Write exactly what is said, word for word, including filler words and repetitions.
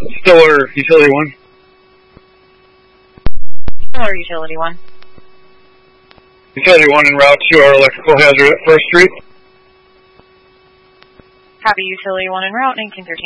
Stiller Utility one. Stiller Utility one. Utility one en route to our electrical hazard at First Street. Copy Utility one en route, nineteen thirteen.